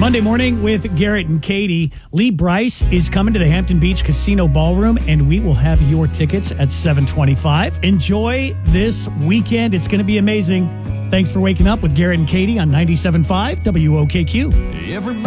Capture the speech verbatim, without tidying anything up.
Monday morning with Garrett and Katie. Lee Bryce is coming to the Hampton Beach Casino Ballroom, and we will have your tickets at seven twenty-five. Enjoy this weekend. It's going to be amazing. Thanks for waking up with Garrett and Katie on ninety-seven point five W O K Q. Everybody